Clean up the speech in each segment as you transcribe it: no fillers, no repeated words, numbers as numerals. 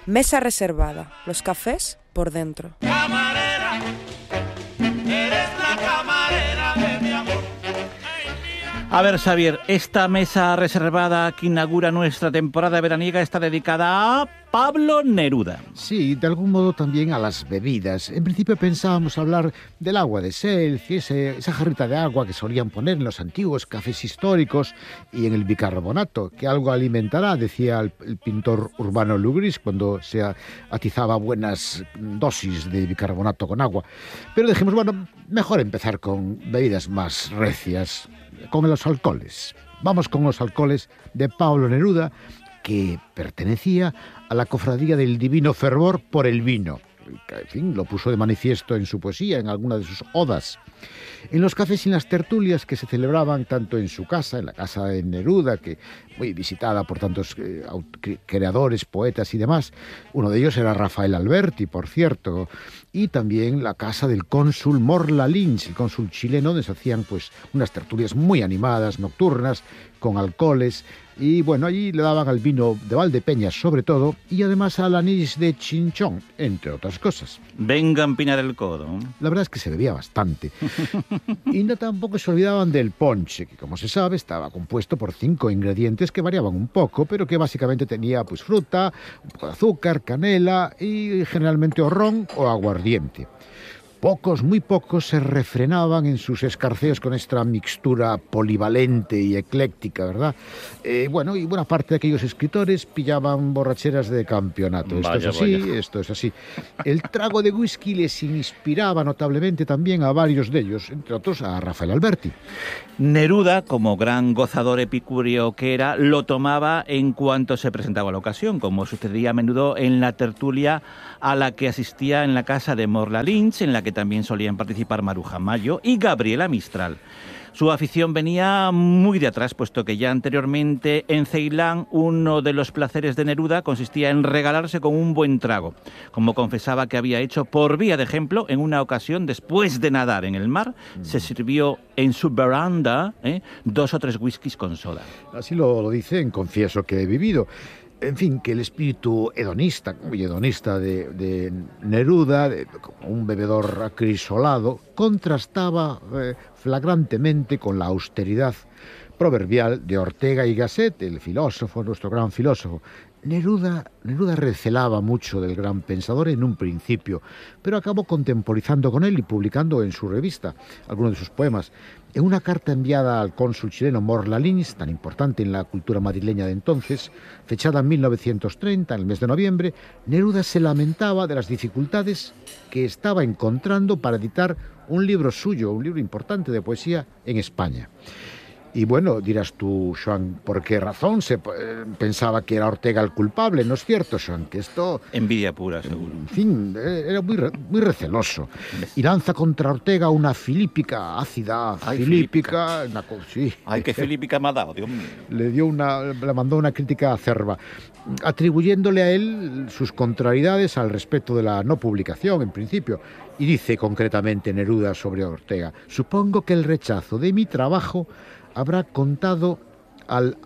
Mesa reservada, los cafés por dentro. Camarera, eres la camarera de mi amor. A ver, Xavier, esta mesa reservada que inaugura nuestra temporada veraniega está dedicada a Pablo Neruda. Sí, de algún modo también a las bebidas. En principio pensábamos hablar del agua de Selci, esa jarrita de agua que solían poner en los antiguos cafés históricos y en el bicarbonato, que algo alimentará, decía el pintor Urbano Lugris cuando se atizaba buenas dosis de bicarbonato con agua. Pero dijimos, bueno, mejor empezar con bebidas más recias, con los alcoholes. Vamos con los alcoholes de Pablo Neruda, que pertenecía a la cofradía del divino fervor por el vino. En fin, lo puso de manifiesto en su poesía, en alguna de sus odas. En los cafés y en las tertulias que se celebraban tanto en su casa, en la casa de Neruda, que muy visitada por tantos creadores, poetas y demás. Uno de ellos era Rafael Alberti, por cierto, y también la casa del cónsul Morla Lynch, el cónsul chileno, donde se hacían pues unas tertulias muy animadas, nocturnas, con alcoholes. Y bueno, allí le daban al vino de Valdepeñas sobre todo, y además al anís de Chinchón, entre otras cosas. Venga a empinar el codo. La verdad es que se bebía bastante. Y no tampoco se olvidaban del ponche, que como se sabe estaba compuesto por 5 ingredientes que variaban un poco, pero que básicamente tenía pues fruta, un poco de azúcar, canela y generalmente o ron o aguardiente. Pocos, muy pocos, se refrenaban en sus escarceos con esta mixtura polivalente y ecléctica, ¿verdad? Bueno, y buena parte de aquellos escritores pillaban borracheras de campeonato. Esto es así. El trago de whisky les inspiraba notablemente también a varios de ellos, entre otros a Rafael Alberti. Neruda, como gran gozador epicúreo que era, lo tomaba en cuanto se presentaba la ocasión, como sucedía a menudo en la tertulia a la que asistía en la casa de Morla Lynch, en la que también solían participar Maruja Mayo y Gabriela Mistral. Su afición venía muy de atrás, puesto que ya anteriormente en Ceilán uno de los placeres de Neruda consistía en regalarse con un buen trago, como confesaba que había hecho por vía de ejemplo en una ocasión después de nadar en el mar, se sirvió en su veranda 2 o 3 whiskies con soda. Así lo dice en Confieso que he vivido. En fin, que el espíritu hedonista, muy hedonista de Neruda, como un bebedor acrisolado, contrastaba flagrantemente con la austeridad proverbial de Ortega y Gasset, el filósofo, nuestro gran filósofo. Neruda recelaba mucho del gran pensador en un principio, pero acabó contemporizando con él y publicando en su revista algunos de sus poemas. En una carta enviada al cónsul chileno Morla Lynch, tan importante en la cultura madrileña de entonces, fechada en 1930, en el mes de noviembre, Neruda se lamentaba de las dificultades que estaba encontrando para editar un libro suyo, un libro importante de poesía en España. Y bueno, dirás tú, Joan, ¿por qué razón se pensaba que era Ortega el culpable? ¿No es cierto, Joan? Que esto... Envidia pura, seguro. En fin, era muy receloso. Y lanza contra Ortega una filípica, ácida filípica. Sí. Ay, qué filípica me ha dado, Dios mío. Le mandó una crítica acerba, atribuyéndole a él sus contrariedades al respecto de la no publicación, en principio. Y dice concretamente Neruda sobre Ortega: supongo que el rechazo de mi trabajo habrá contado al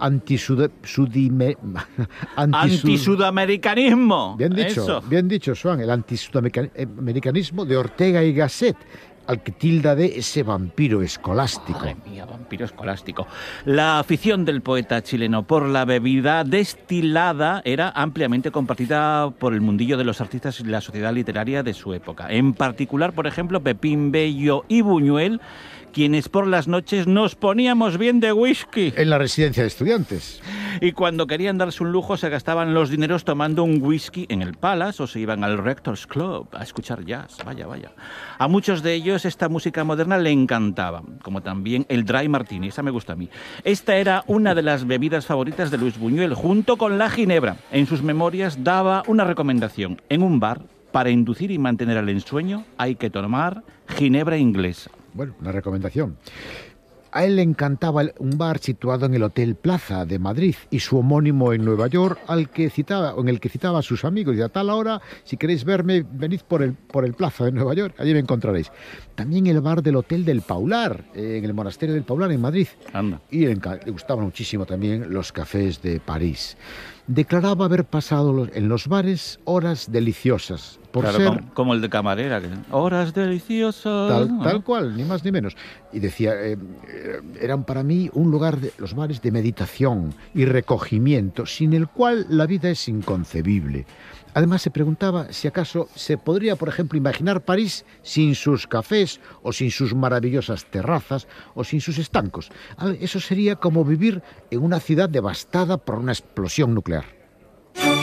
antisudamericanismo. Bien dicho, Joan, el antisudamericanismo de Ortega y Gasset, al que tilda de ese vampiro escolástico. Madre mía, vampiro escolástico. La afición del poeta chileno por la bebida destilada era ampliamente compartida por el mundillo de los artistas y la sociedad literaria de su época. En particular, por ejemplo, Pepín Bello y Buñuel, quienes por las noches nos poníamos bien de whisky. En la residencia de estudiantes. Y cuando querían darse un lujo se gastaban los dineros tomando un whisky en el Palace o se iban al Rector's Club a escuchar jazz. Vaya. A muchos de ellos esta música moderna le encantaba, como también el Dry Martini, esa me gusta a mí. Esta era una de las bebidas favoritas de Luis Buñuel, junto con la ginebra. En sus memorias daba una recomendación: en un bar, para inducir y mantener el ensueño, hay que tomar ginebra inglesa. Bueno, una recomendación. A él le encantaba un bar situado en el Hotel Plaza de Madrid y su homónimo en Nueva York, en el que citaba a sus amigos. Y a tal hora, si queréis verme, venid por el Plaza de Nueva York, allí me encontraréis. También el bar del Hotel del Paular, en el Monasterio del Paular en Madrid. Anda. Y le gustaban muchísimo también los cafés de París. declaraba haber pasado en los bares horas deliciosas. Por Claro, ser como el de camarera, horas deliciosas. tal cual, ni más ni menos. Y decía, eran para mí un lugar, los bares, de meditación y recogimiento, sin el cual la vida es inconcebible. Además, se preguntaba si acaso se podría, por ejemplo, imaginar París sin sus cafés o sin sus maravillosas terrazas o sin sus estancos. Eso sería como vivir en una ciudad devastada por una explosión nuclear.